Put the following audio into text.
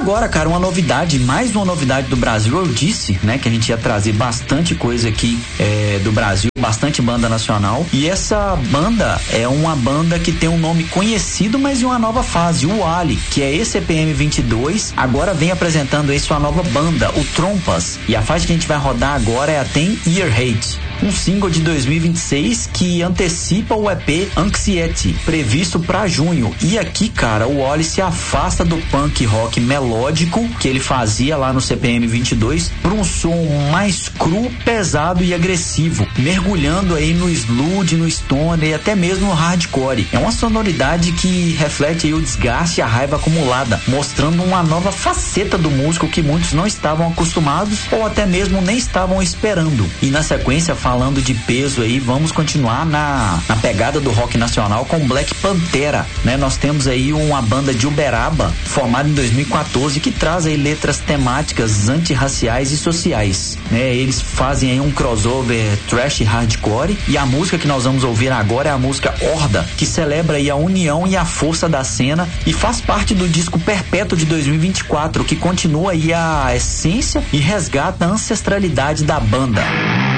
agora, cara, uma novidade, mais uma novidade do Brasil. Eu disse, né, que a gente ia trazer bastante coisa aqui do Brasil, bastante banda nacional. E essa banda é uma banda que tem um nome conhecido, mas em uma nova fase, o Ali, que é ECPM 22, agora vem apresentando aí sua nova banda, o Trompas. E a faixa que a gente vai rodar agora é a Ten Year Hate, um single de 2026 que antecipa o EP Anxiety, previsto pra junho. E aqui, cara, o Oli se afasta do punk rock melódico que ele fazia lá no CPM 22 para um som mais cru, pesado e agressivo, mergulhando aí no sludge, no stoner e até mesmo no hardcore. É uma sonoridade que reflete aí o desgaste e a raiva acumulada, mostrando uma nova faceta do músico que muitos não estavam acostumados ou até mesmo nem estavam esperando. E na sequência, falando de peso aí, vamos continuar na pegada do rock nacional com Black Pantera, né? Nós temos aí uma banda de Uberaba, formada em 2014, que traz aí letras temáticas antirraciais e sociais, né? Eles fazem aí um crossover thrash hardcore, e a música que nós vamos ouvir agora é a música Horda, que celebra aí a união e a força da cena e faz parte do disco Perpétuo de 2024, que continua aí a essência e resgata a ancestralidade da banda.